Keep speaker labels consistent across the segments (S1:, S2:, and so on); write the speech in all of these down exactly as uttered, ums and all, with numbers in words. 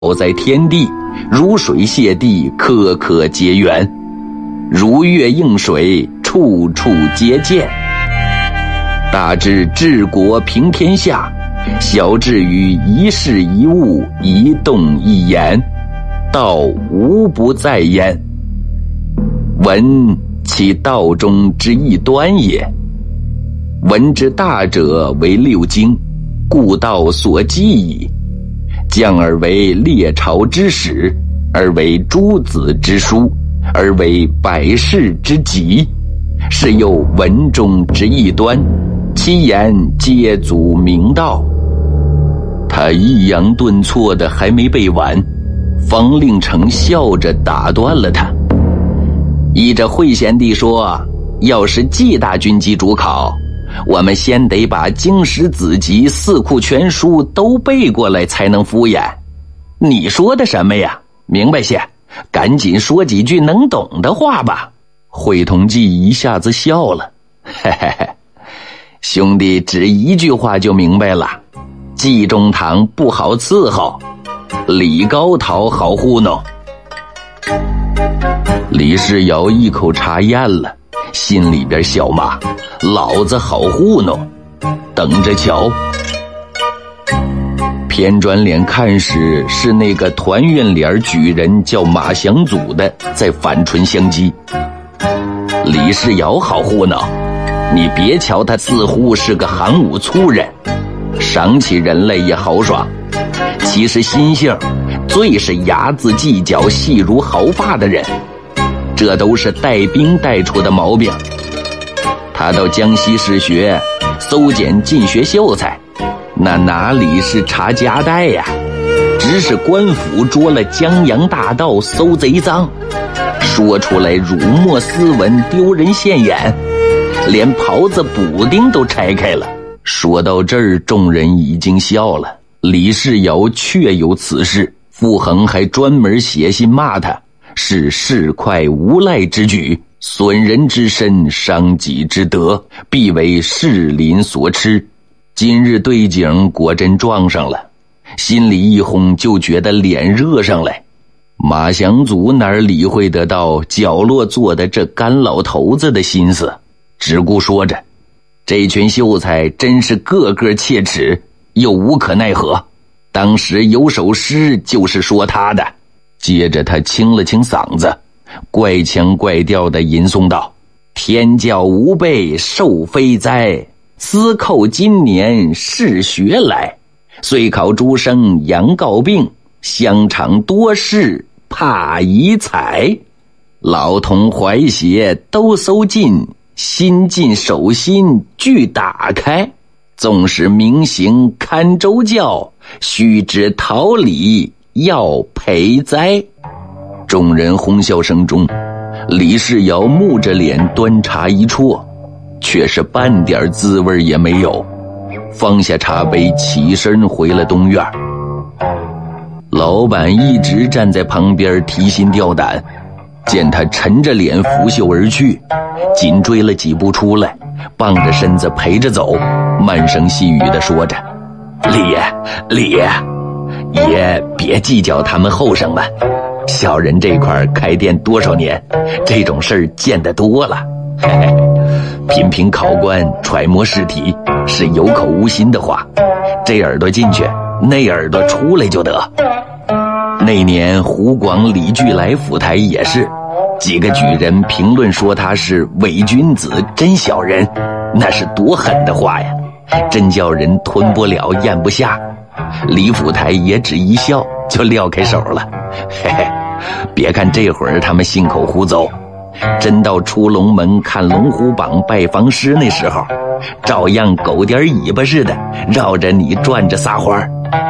S1: 在天地，如水泻地，颗颗皆圆；如月映水，处处皆见。大至治国平天下，小至于一事一物，一动一言，道无不在焉。文其道中之一端也。文之大者为六经，故道所积矣。降而为列朝之始，而为诸子之书，而为百世之极，是又文中之一端，其言皆足明道。他抑扬顿挫的还没背完，方令成笑着打断了他。依着惠贤弟说，要是季大军机主考，我们先得把经史子集四库全书都背过来才能敷衍。你说的什么呀？明白些，赶紧说几句能懂的话吧。惠同济一下子笑了，嘿嘿嘿，兄弟只一句话就明白了。季中堂不好伺候，李高陶好糊弄。李世尧一口茶咽了，心里边笑骂，老子好糊弄，等着瞧。偏转脸看时，是那个团圆脸举人叫马祥祖的在反唇相讥。李世尧好糊弄，你别瞧他似乎是个行武粗人，赏起人来也豪爽，其实心性最是睚眦计较，细如毫发的人，这都是带兵带出的毛病。他到江西试学，搜检进学秀才，那哪里是查夹带呀，只是官府捉了江洋大盗，搜贼赃，说出来辱没斯文，丢人现眼，连袍子补丁都拆开了。说到这儿，众人已经笑了。李世尧确有此事，傅恒还专门写信骂他是市侩无赖之举，损人之身，伤己之德，必为士林所吃。今日对景果真撞上了，心里一轰，就觉得脸热上来。马祥祖哪儿理会得到角落坐的这干老头子的心思，只顾说着，这群秀才真是个个切齿，又无可奈何。当时有首诗就是说他的。接着他清了清嗓子，怪腔怪调地吟诵道：天教无备受非灾，司寇今年试学来，岁考诸生阳告病，香肠多事怕遗财。老童怀邪都搜尽，新进手心俱打开，纵使明行堪周教，须知桃李要赔灾。众人哄笑声中，李世尧木着脸端茶一啜，却是半点滋味也没有，放下茶杯，起身回了东院。老板一直站在旁边提心吊胆，见他沉着脸拂袖而去，紧追了几步出来，傍着身子陪着走，慢声细语地说着：李爷，李爷，爷别计较他们后生们，小人这块开店多少年，这种事儿见得多了。嘿嘿，品评考官，揣摩试题，是有口无心的话，这耳朵进去，那耳朵出来就得。那年湖广李巨来府台也是，几个举人评论说他是伪君子，真小人，那是多狠的话呀，真叫人吞不了咽不下。李府台也只一笑就撂开手了。嘿嘿，别看这会儿他们信口胡诌，真到出龙门看龙虎榜拜房师那时候，照样狗点尾巴似的绕着你转着撒欢。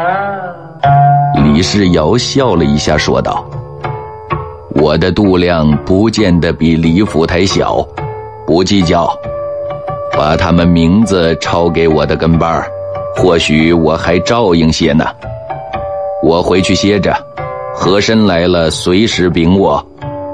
S1: 李世尧笑了一下说道：我的度量不见得比李府台小，不计较，把他们名字抄给我的跟班，或许我还照应些呢。我回去歇着，和珅来了随时禀我。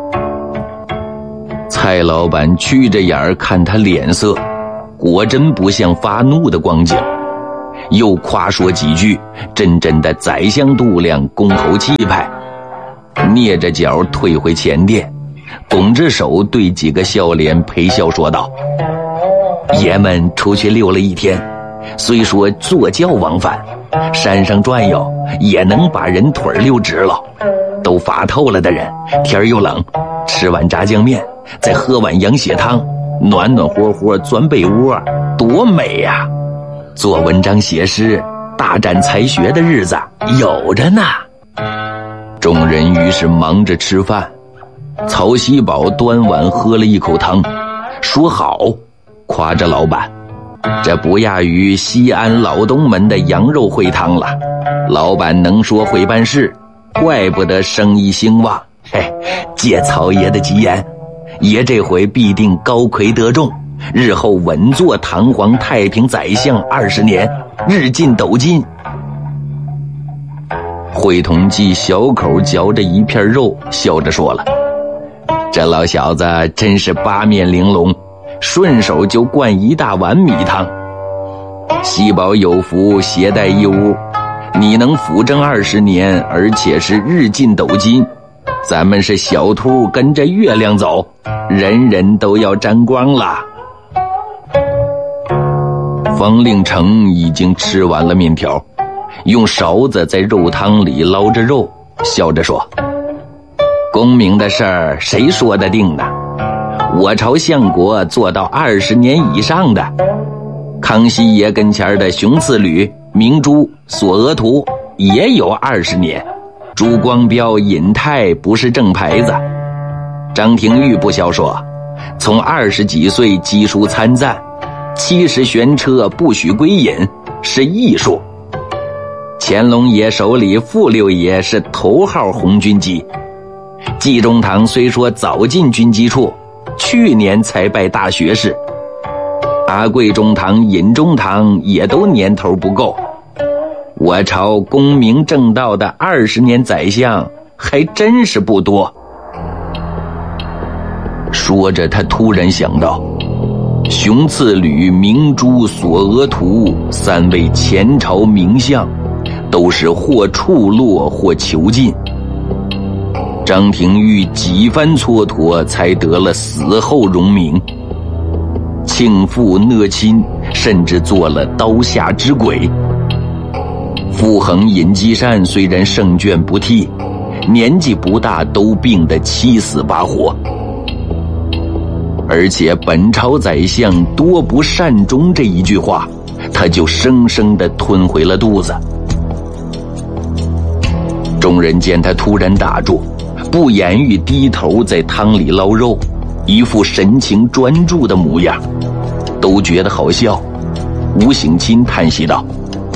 S1: 蔡老板曲着眼儿看他脸色，果真不像发怒的光景。 又夸说几句，真正的宰相肚量，公口气派，蹑着脚退回前殿，拱着手对几个笑脸陪笑说道：爷们出去溜了一天，虽说坐轿往返，山上转悠也能把人腿溜直了。都发透了的人，天又冷，吃碗炸酱面，再喝碗羊血汤，暖暖和和钻被窝，多美呀！做文章写诗，大展才学的日子有着呢。众人于是忙着吃饭，曹锡宝端碗喝了一口汤，说好，夸着老板，这不亚于西安老东门的羊肉烩汤了。老板能说会办事，怪不得生意兴旺。嘿，借曹爷的吉言，爷这回必定高魁得中，日后稳坐堂皇太平宰相二十年，日进斗金。会同济小口嚼着一片肉，笑着说了：这老小子真是八面玲珑，顺手就灌一大碗米汤。锡宝有福携带一屋，你能辅政二十年，而且是日进斗金，咱们是小兔跟着月亮走，人人都要沾光了。方令成已经吃完了面条，用勺子在肉汤里捞着肉，笑着说：功名的事儿谁说得定呢？我朝相国做到二十年以上的，康熙爷跟前的熊次履、明珠、索额图也有二十年，朱光标、尹泰不是正牌子。张廷玉不消说，从二十几岁积书参赞，七十悬车不许归隐，是艺术。乾隆爷手里傅六爷是头号红军机，季中堂虽说早进军机处，去年才拜大学士，阿贵中堂、尹中堂也都年头不够。我朝功名正道的二十年宰相还真是不多。说着，他突然想到，熊次履、明珠、索额图三位前朝名相，都是或处落或囚禁。张廷玉几番蹉跎，才得了死后荣名。庆父讷亲甚至做了刀下之鬼。傅恒、尹继善虽然胜券不替，年纪不大，都病得七死八活。而且本朝宰相多不善终这一句话，他就生生地吞回了肚子。众人见他突然打住，不言语低头在汤里捞肉，一副神情专注的模样，都觉得好笑。吴省亲叹息道：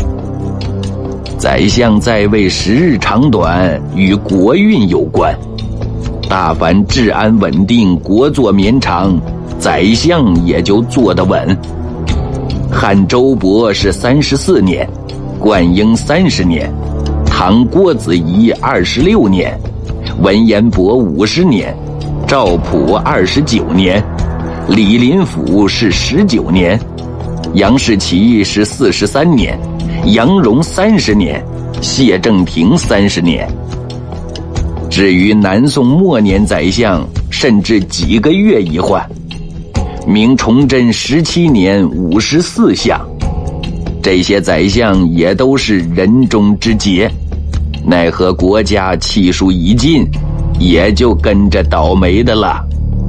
S1: 宰相在位时日长短与国运有关，大凡治安稳定，国祚绵长，宰相也就坐得稳。汉周勃是三十四年，灌婴三十年，唐郭子仪二十六年，文彦博五十年，赵普二十九年，李林甫是十九年，杨士奇是四十三年，杨荣三十年，谢正廷三十年。至于南宋末年宰相，甚至几个月一换。明崇祯十七年五十四相，这些宰相也都是人中之杰，奈何国家气数已尽，也就跟着倒霉的了。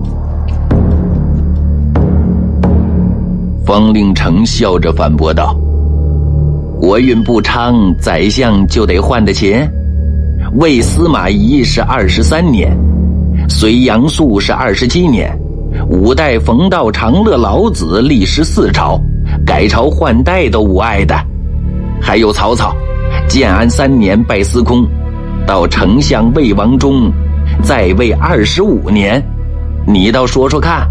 S1: 方令成笑着反驳道：国运不昌，宰相就得换的勤。魏司马懿是二十三年，隋杨素是二十七年，五代冯道、长乐、老子历时四朝，改朝换代都无碍的。还有曹操，建安三年拜司空，到丞相魏王中，在位二十五年，你倒说说看。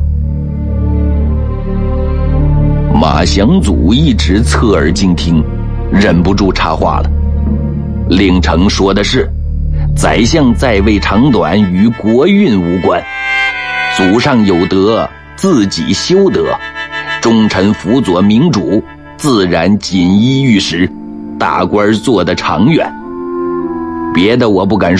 S1: 马祥祖一直侧耳静听，忍不住插话了：令丞说的是，宰相在位长短与国运无关，祖上有德，自己修德，忠臣辅佐明主， 自然锦衣玉食，大官做得长远。别的我不敢说。